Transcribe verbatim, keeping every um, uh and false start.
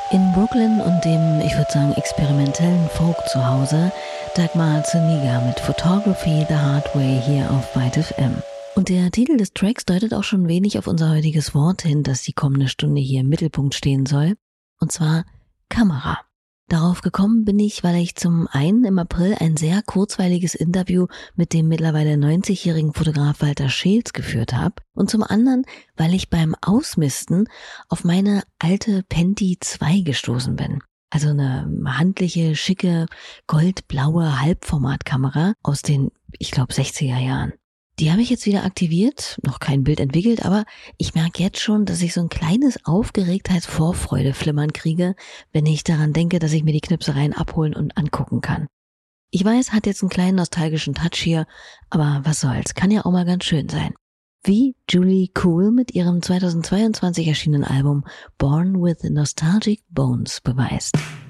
In Brooklyn und dem, ich würde sagen, experimentellen Folk zu Hause, Dagmar Zuniga mit Photography the Hard Way hier auf Byte F M. Und der Titel des Tracks deutet auch schon wenig auf unser heutiges Wort hin, das die kommende Stunde hier im Mittelpunkt stehen soll. Und zwar Kamera. Darauf gekommen bin ich, weil ich zum einen im April ein sehr kurzweiliges Interview mit dem mittlerweile neunzigjährigen Fotograf Walter Scheels geführt habe und zum anderen, weil ich beim Ausmisten auf meine alte Penti zwei gestoßen bin. Also eine handliche, schicke, goldblaue Halbformatkamera aus den, ich glaube, sechziger Jahren. Die habe ich jetzt wieder aktiviert, noch kein Bild entwickelt, aber ich merke jetzt schon, dass ich so ein kleines Aufgeregtheitsvorfreude-Flimmern kriege, wenn ich daran denke, dass ich mir die Knipsereien abholen und angucken kann. Ich weiß, hat jetzt einen kleinen nostalgischen Touch hier, aber was soll's, kann ja auch mal ganz schön sein. Wie Julie Cool mit ihrem zweitausendzweiundzwanzig erschienenen Album Born with Nostalgic Bones beweist.